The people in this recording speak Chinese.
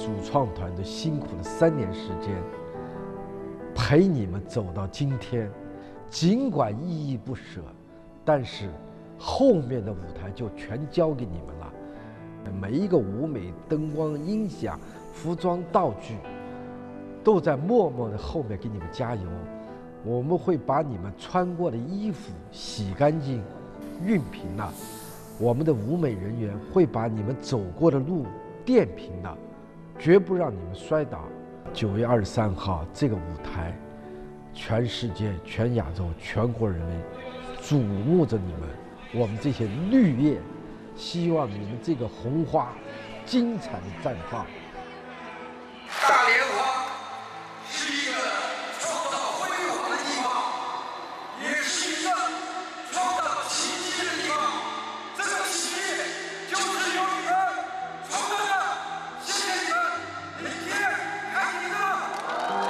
主创团队辛苦了3年时间，陪你们走到今天。尽管依依不舍，但是后面的舞台就全交给你们了。每一个舞美、灯光、音响、服装、道具，都在默默的后面给你们加油。我们会把你们穿过的衣服洗干净、熨平了。我们的舞美人员会把你们走过的路垫平了，绝不让你们摔倒。9月23号这个舞台，全世界、全亚洲、全国人民瞩目着你们，我们这些绿叶，希望你们这个红花精彩的绽放。 大连